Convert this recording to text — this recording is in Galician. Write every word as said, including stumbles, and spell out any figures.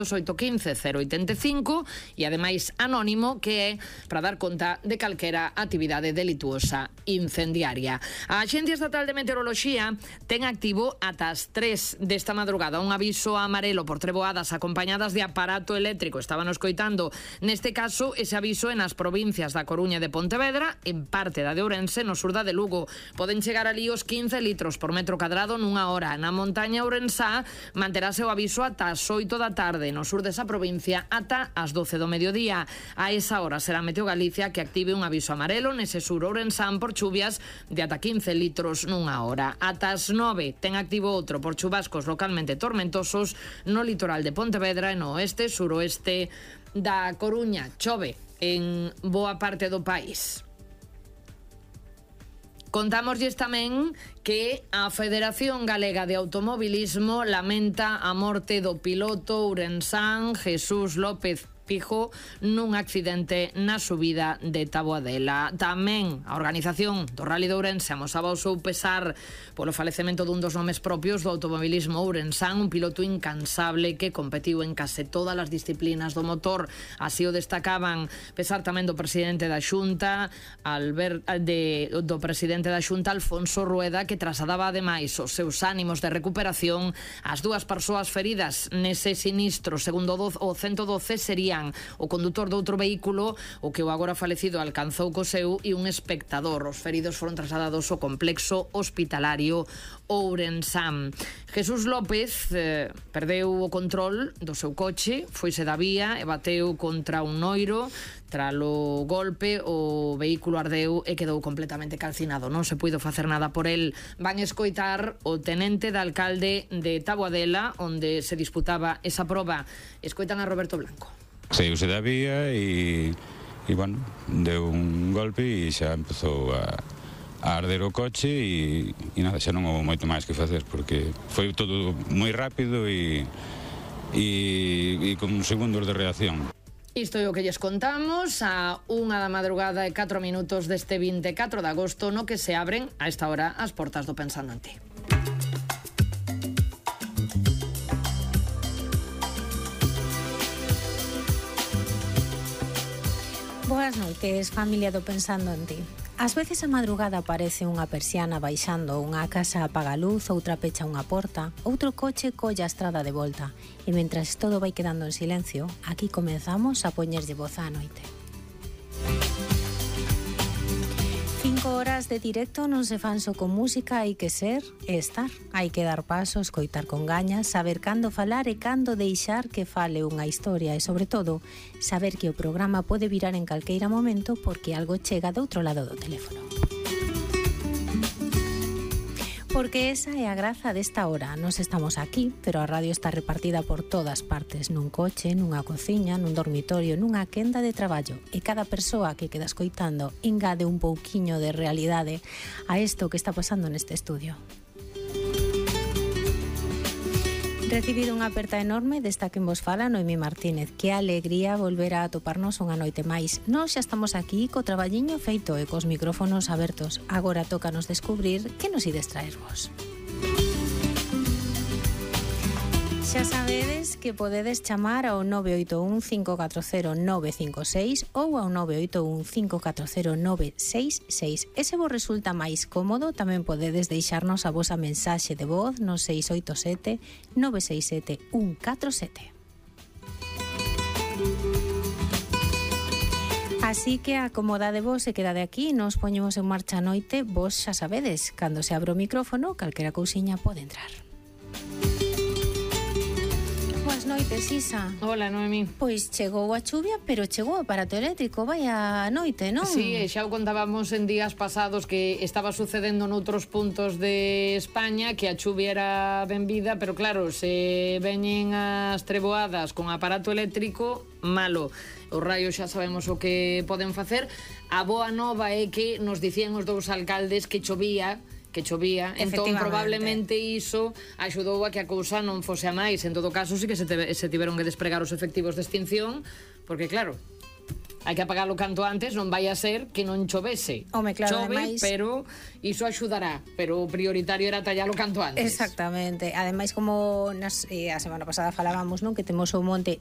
oito quince cero oitenta e cinco e ademais anónimo, que é para dar conta de calquera actividade delituosa incendiaria. A Axencia Estatal de Meteoroloxía ten activo ata as tres desta madrugada un aviso amarelo por treboadas acompañadas de aparato eléctrico. Estábamos coitando neste caso ese aviso en as provincias da Coruña e de Pontevedra, en parte da de Ourense, no sur da de Lugo. Poden chegar ali os quince litros por metro cadrado nunha hora. Na montaña ourensá manterase o aviso ata as oito da tarde, no sur desa provincia ata as doce do mediodía. A esa hora será Meteo Galicia que active un aviso amarelo nese sur ourensán por chuvias de ata quince litros nunha hora. Ata as nove ten activo outro por chubascos localmente tormentosos no litoral de Pontevedra e no oeste, suroeste da Coruña. Chove en boa parte do país. Contámoslles tamén que a Federación Galega de Automobilismo lamenta a morte do piloto ourensán Jesús López Pijo nun accidente na subida de Taboadela. Tamén a organización do Rally de Ourense amosaba o seu pesar polo falecemento dun dos nomes propios do automobilismo ourensán, un piloto incansable que competiu en case todas as disciplinas do motor. Así o destacaban. Pesar tamén do presidente da Xunta, Albert, de, do presidente da Xunta, Alfonso Rueda, que trasladaba ademais os seus ánimos de recuperación ás dúas persoas feridas nese sinistro. Segundo o ciento doce serían o condutor de outro vehículo, o que o agora falecido alcanzou co seu, e un espectador. Os feridos foron trasladados ao complexo hospitalario ourensán. Jesús López eh, perdeu o control do seu coche, foise da vía e bateu contra un noiro. Tralo golpe, o vehículo ardeu e quedou completamente calcinado. Non se puido facer nada por el. Van escoitar o tenente de alcalde de Taboadela, onde se disputaba esa proba. Escoitan a Roberto Blanco. Saíuse da vía e, e, bueno, deu un golpe e xa empezou a, a arder o coche e, e nada, xa non houve moito máis que facer porque foi todo moi rápido e, e, e con segundos de reacción. Isto é o que lles contamos a unha da madrugada e catro minutos deste vinte e catro de agosto, no que se abren a esta hora as portas do Pensando en Ti. Boas noites, familia do Pensando en Ti. Ás veces a madrugada aparece unha persiana baixando, unha casa apaga a luz, outra pecha unha porta, outro coche colla a estrada de volta. E mentras todo vai quedando en silencio, aquí comezamos a poñerlle voz á noite. Cinco horas de directo non se fan só con música, hai que ser e estar. Hai que dar pasos, coitar con gañas, saber cando falar e cando deixar que fale unha historia e, sobre todo, saber que o programa pode virar en calqueira momento porque algo chega do outro lado do teléfono. Porque esa é a graza desta hora. Nos estamos aquí, pero a radio está repartida por todas partes, nun coche, nunha cociña, nun dormitorio, nunha quenda de traballo, e cada persoa que queda escoitando engade un pouquiño de realidade a isto que está pasando neste estudio. Recibido unha aperta enorme desta que vos fala Noemí Martínez. Que alegría volver a atoparnos unha noite máis. Nós xa estamos aquí co traballiño feito e cos micrófonos abertos. Agora tócanos descubrir que nos ides traervos. Xa sabedes que podedes chamar ao nove oito un cinco catro cero nove cinco seis ou ao nove oito un cinco catro cero nove seis seis. E se vos resulta máis cómodo, tamén podedes deixarnos a vosa mensaxe de voz no seis oito sete nove seis sete un catro sete. Así que acomodade vos e quedade aquí, nos poñemos en marcha a noite. Vos xa sabedes, cando se abre o micrófono, calquera cousiña pode entrar. Boas noites, Isa. Hola, Noemí. Pois chegou a chuvia, pero chegou o aparato eléctrico, vai a noite, non? Sí, xa o contábamos en días pasados que estaba sucedendo noutros puntos de España, que a chuvia era benvida, pero claro, se veñen as treboadas con aparato eléctrico, malo. Os raios xa sabemos o que poden facer. A boa nova é que nos dicían os dous alcaldes que chovía, que chovía, entón probablemente iso axudou a que a cousa non fose a máis. En todo caso, sí que se, te, se tiveron que despregar os efectivos de extinción, porque claro, hai que apagalo canto antes, non vai a ser que non chovese. Home, claro, Chove, ademais... pero iso axudará, pero o prioritario era tallalo canto antes. Exactamente. Ademais, como nas, eh, a semana pasada falábamos, non, que temos o monte